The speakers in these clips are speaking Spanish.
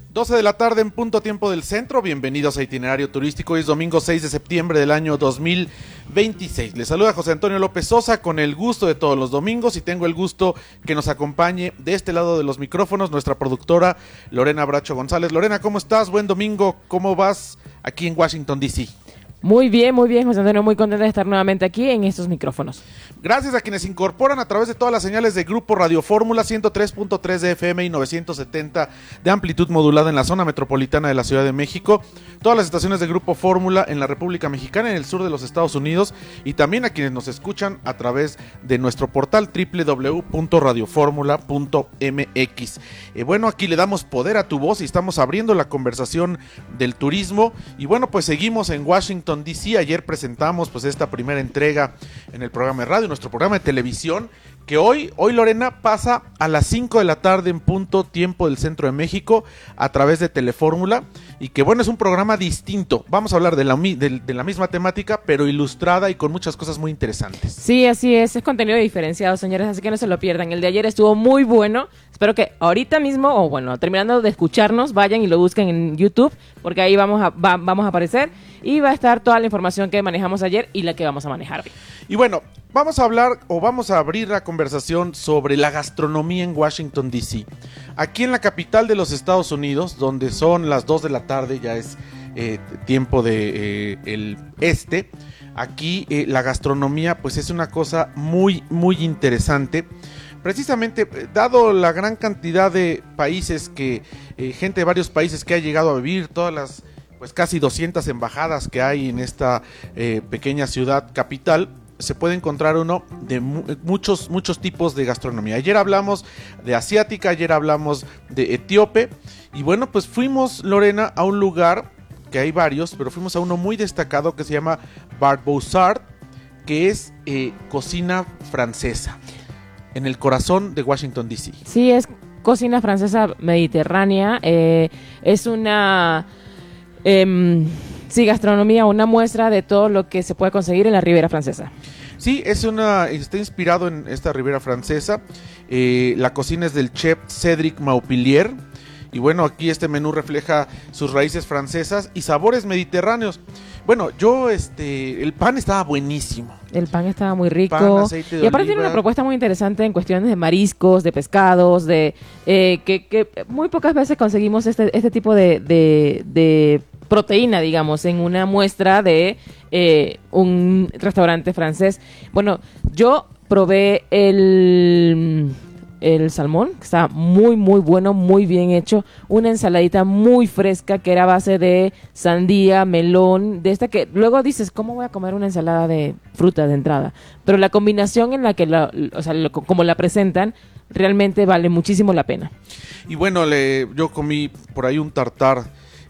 12 de la tarde en punto tiempo del centro, bienvenidos a Itinerario Turístico, hoy es domingo 6 de septiembre del año 2026. Les saluda José Antonio López Sosa con el gusto de todos los domingos y tengo el gusto que nos acompañe de este lado de los micrófonos nuestra productora Lorena Bracho González. Lorena, ¿cómo estás? Buen domingo, ¿cómo vas aquí en Washington, D.C.? Muy bien, José Antonio, muy contenta de estar nuevamente aquí en estos micrófonos. Gracias a quienes se incorporan a través de todas las señales de Grupo Radio Fórmula, 103.3 de FM y 970 de amplitud modulada en la zona metropolitana de la Ciudad de México, todas las estaciones de Grupo Fórmula en la República Mexicana, en el sur de los Estados Unidos, y también a quienes nos escuchan a través de nuestro portal www.radioformula.mx. Bueno, aquí le damos poder a tu voz y estamos abriendo la conversación del turismo, y bueno, pues seguimos en Washington D.C. Ayer presentamos pues esta primera entrega en el programa de radio, nuestro programa de televisión, que hoy Lorena pasa a las 5 de la tarde en punto tiempo del centro de México a través de Telefórmula, y que bueno, es un programa distinto. Vamos a hablar de la misma temática, pero ilustrada y con muchas cosas muy interesantes. Sí, así es contenido diferenciado, señores, así que no se lo pierdan. El de ayer estuvo muy bueno, espero que ahorita mismo, o bueno, terminando de escucharnos, vayan y lo busquen en YouTube, porque ahí vamos a aparecer y va a estar toda la información que manejamos ayer y la que vamos a manejar hoy. Y bueno, vamos a hablar o vamos a abrir la conversación sobre la gastronomía en Washington, D.C. Aquí en la capital de los Estados Unidos, donde son las 2 de la tarde, ya es tiempo de el este. Aquí la gastronomía pues es una cosa muy, muy interesante. Precisamente, dado la gran cantidad de países gente de varios países que ha llegado a vivir, todas las pues casi 200 embajadas que hay en esta pequeña ciudad capital, se puede encontrar uno de muchos tipos de gastronomía. Ayer hablamos de asiática, ayer hablamos de etíope, y bueno, pues fuimos, Lorena, a un lugar, que hay varios, pero fuimos a uno muy destacado que se llama Bar Bozard, que es cocina francesa, en el corazón de Washington, D.C. Sí, es cocina francesa mediterránea, es una... gastronomía, una muestra de todo lo que se puede conseguir en la Riviera Francesa. Sí, está inspirado en esta Riviera Francesa. La cocina es del chef Cédric Maupillier. Y bueno, aquí este menú refleja sus raíces francesas y sabores mediterráneos. Bueno, el pan estaba buenísimo. El pan estaba muy rico. Pan, aceite de y aparte oliva. Tiene una propuesta muy interesante en cuestiones de mariscos, de pescados, que muy pocas veces conseguimos este tipo de proteína, digamos, en una muestra de un restaurante francés. Bueno, yo probé el salmón, que estaba muy, muy bueno, muy bien hecho. Una ensaladita muy fresca que era a base de sandía, melón, de esta que luego dices, ¿cómo voy a comer una ensalada de fruta de entrada? Pero la combinación en la que como la presentan, realmente vale muchísimo la pena. Y bueno, yo comí por ahí un tartar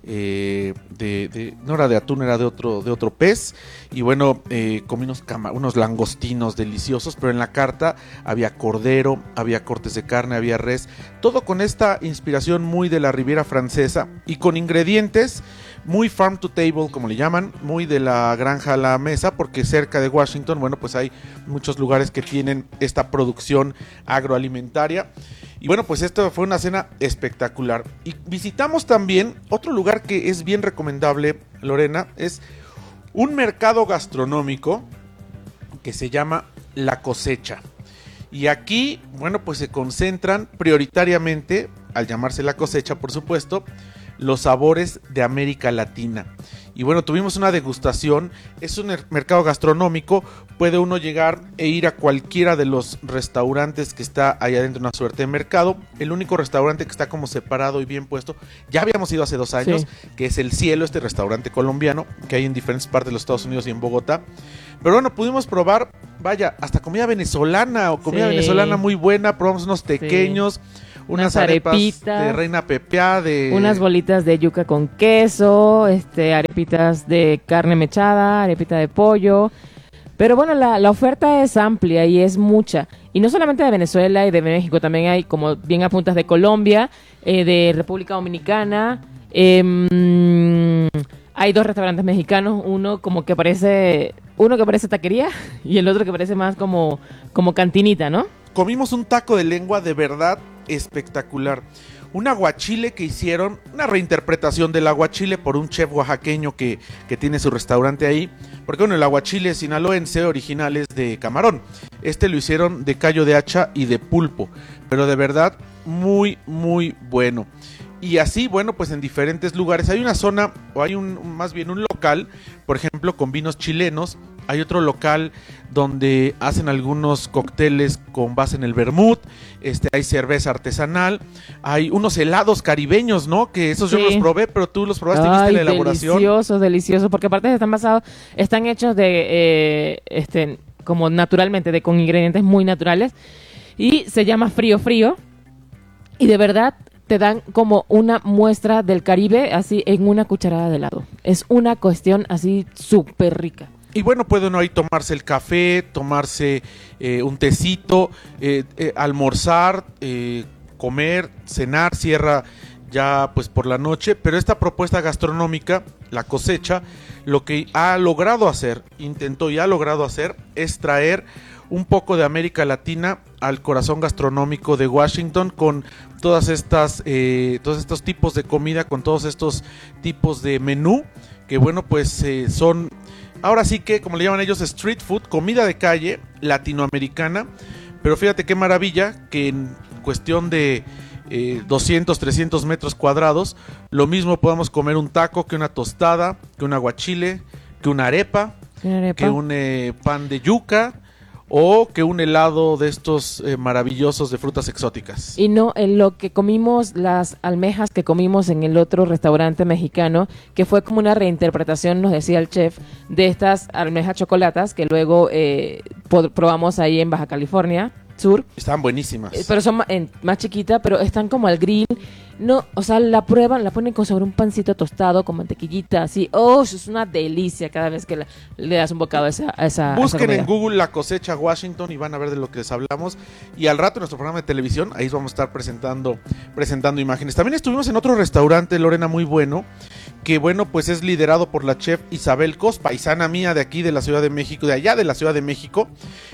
no era de atún, era de otro pez, y bueno, comí unos langostinos deliciosos, pero en la carta había cordero, había cortes de carne, había res, todo con esta inspiración muy de la Riviera Francesa y con ingredientes muy farm to table, como le llaman, muy de la granja a la mesa, porque cerca de Washington, bueno, pues hay muchos lugares que tienen esta producción agroalimentaria. Y bueno, pues esto fue una cena espectacular. Y visitamos también otro lugar que es bien recomendable, Lorena, es un mercado gastronómico que se llama La Cosecha. Y aquí, bueno, pues se concentran prioritariamente, al llamarse La Cosecha, por supuesto, los sabores de América Latina. Y bueno, tuvimos una degustación. Es un mercado gastronómico, puede uno llegar e ir a cualquiera de los restaurantes que está ahí adentro, una suerte de mercado. El único restaurante que está como separado y bien puesto, ya habíamos ido hace 2 años, sí, que es El Cielo, este restaurante colombiano que hay en diferentes partes de los Estados Unidos y en Bogotá. Pero bueno, pudimos probar, vaya, hasta comida venezolana venezolana muy buena. Probamos unos tequeños, sí, unas arepas de reina pepiá, unas bolitas de yuca con queso, arepitas de carne mechada, arepita de pollo. Pero bueno, la oferta es amplia y es mucha. Y no solamente de Venezuela y de México, también hay, como bien apuntas, de Colombia, de República Dominicana. Hay 2 restaurantes mexicanos, uno que parece taquería y el otro que parece más como cantinita, ¿no? Comimos un taco de lengua de verdad espectacular. un aguachile que hicieron, una reinterpretación del aguachile por un chef oaxaqueño que tiene su restaurante ahí, porque bueno, el aguachile sinaloense original es de camarón, este lo hicieron de callo de hacha y de pulpo, pero de verdad muy muy bueno. Y así, bueno, pues en diferentes lugares hay una zona, o hay más bien un local, por ejemplo, con vinos chilenos. Hay otro local donde hacen algunos cócteles con base en el vermut, hay cerveza artesanal, hay unos helados caribeños, ¿no? Que esos yo no los probé, pero tú los probaste y viste la elaboración. Delicioso, delicioso, porque aparte están hechos de, como naturalmente, con ingredientes muy naturales, y se llama Frío Frío, y de verdad te dan como una muestra del Caribe así en una cucharada de helado. Es una cuestión así súper rica. Y bueno, puede uno ahí tomarse el café, tomarse un tecito, almorzar, comer, cenar, cierra ya pues por la noche, pero esta propuesta gastronómica, La Cosecha, lo que ha logrado hacer, intentó y ha logrado hacer, es traer un poco de América Latina al corazón gastronómico de Washington, con todos estos tipos de comida, con todos estos tipos de menú, que bueno, pues son, ahora sí que, como le llaman ellos, street food, comida de calle latinoamericana. Pero fíjate qué maravilla que en cuestión de 200, 300 metros cuadrados, lo mismo podamos comer un taco, que una tostada, que un aguachile, que una arepa, que un pan de yuca, o que un helado de estos maravillosos de frutas exóticas. Y no en lo que comimos, las almejas que comimos en el otro restaurante mexicano, que fue como una reinterpretación, nos decía el chef, de estas almejas chocolatas que luego probamos ahí en Baja California Sur. Estaban buenísimas. Pero son más chiquitas, pero están como al grill. No, o sea, la prueban, la ponen sobre un pancito tostado con mantequillita, así. ¡Oh! Es una delicia cada vez que le das un bocado a esa Busquen esa en Google La Cosecha Washington y van a ver de lo que les hablamos. Y al rato en nuestro programa de televisión, ahí vamos a estar presentando imágenes. También estuvimos en otro restaurante, Lorena, muy bueno, que bueno, pues es liderado por la chef Isabel Cos, paisana mía de aquí de la Ciudad de México, de allá de la Ciudad de México.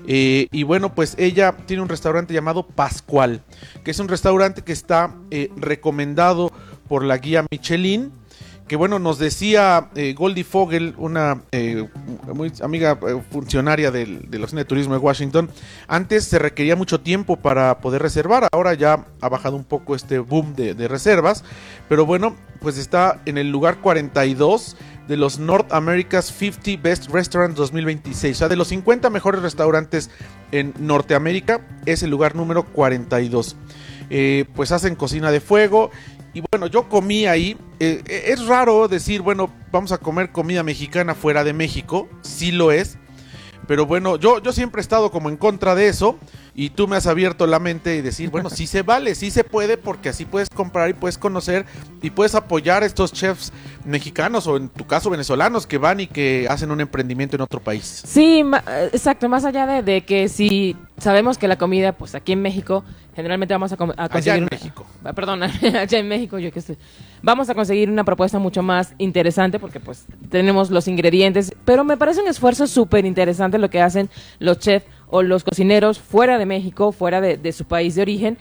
Y bueno, pues ella tiene un restaurante llamado Pascual, que es un restaurante que está recomendado por la guía Michelin, que bueno, nos decía Goldie Fogel, una muy amiga funcionaria de la Oficina de Turismo de Washington, antes se requería mucho tiempo para poder reservar, ahora ya ha bajado un poco este boom de reservas, pero bueno, pues está en el lugar 42 de los North America's 50 Best Restaurants 2026, o sea, de los 50 mejores restaurantes en Norteamérica, es el lugar número 42. Pues hacen cocina de fuego. Y bueno, yo comí ahí, es raro decir, bueno, vamos a comer comida mexicana fuera de México, sí lo es, pero bueno, yo siempre he estado como en contra de eso, y tú me has abierto la mente y decir, bueno, sí se vale, sí se puede, porque así puedes comprar y puedes conocer y puedes apoyar a estos chefs mexicanos, o en tu caso venezolanos, que van y que hacen un emprendimiento en otro país. Sí, exacto, más allá de que si sabemos que la comida, pues aquí en México, generalmente vamos a conseguir... Allá en México. Perdón, allá en México, yo que sé. Vamos a conseguir una propuesta mucho más interesante porque pues tenemos los ingredientes, pero me parece un esfuerzo súper interesante lo que hacen los chefs o los cocineros fuera de México, fuera de su país de origen,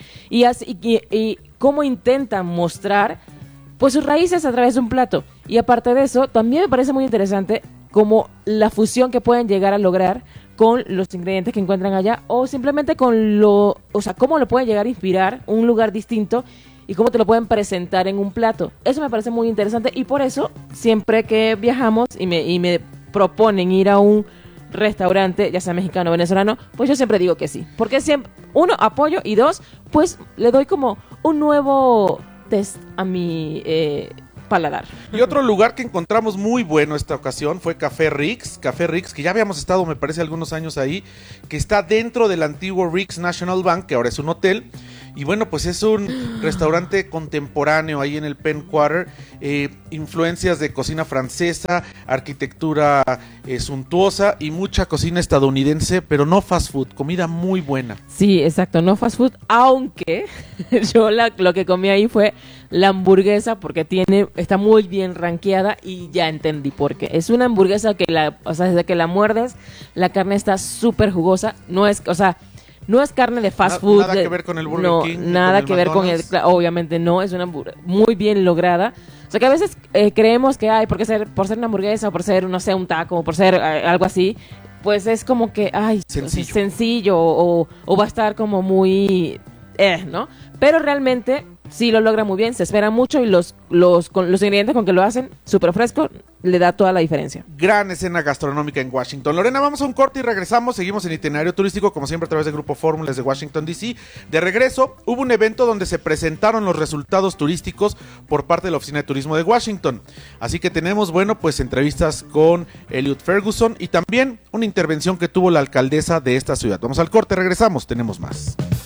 y cómo intentan mostrar pues sus raíces a través de un plato. Y aparte de eso, también me parece muy interesante como la fusión que pueden llegar a lograr con los ingredientes que encuentran allá, o simplemente con cómo lo pueden llegar a inspirar un lugar distinto y cómo te lo pueden presentar en un plato. Eso me parece muy interesante, y por eso siempre que viajamos y me proponen ir a un restaurante, ya sea mexicano o venezolano, pues yo siempre digo que sí, porque siempre, uno, apoyo, y dos, pues le doy como un nuevo test a mi paladar. Y otro lugar que encontramos muy bueno esta ocasión fue Café Rix, que ya habíamos estado, me parece, algunos años ahí, que está dentro del antiguo Rix National Bank, que ahora es un hotel. Y bueno, pues es un restaurante contemporáneo ahí en el Penn Quarter, influencias de cocina francesa, arquitectura suntuosa y mucha cocina estadounidense, pero no fast food, comida muy buena. Sí, exacto, no fast food, aunque yo lo que comí ahí fue la hamburguesa, porque está muy bien rankeada, y ya entendí por qué. Es una hamburguesa que desde que la muerdes, la carne está súper jugosa, no es carne de fast food. Nada que ver con el Burger no, King. Nada que ver con el, obviamente no, es una muy bien lograda. O sea que a veces creemos que hay, por ser una hamburguesa, o por ser, no sé, un taco, o por ser algo así, pues es como que, ay, sencillo o va a estar como muy, ¿no? Pero realmente sí lo logra muy bien, se espera mucho y los ingredientes con que lo hacen, súper fresco, le da toda la diferencia. Gran escena gastronómica en Washington. Lorena, vamos a un corte y regresamos. Seguimos en Itinerario Turístico, como siempre, a través del Grupo Fórmulas de Washington, D.C. De regreso, hubo un evento donde se presentaron los resultados turísticos por parte de la Oficina de Turismo de Washington. Así que tenemos, bueno, pues entrevistas con Elliot Ferguson y también una intervención que tuvo la alcaldesa de esta ciudad. Vamos al corte, regresamos, tenemos más.